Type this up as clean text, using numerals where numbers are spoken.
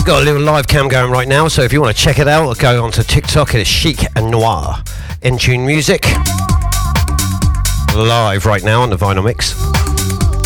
got a little live cam going right now, so if you want to check it out, go onto TikTok. It's Chic and Noir. In Tune Music. Live right now on the Vinyl Mix.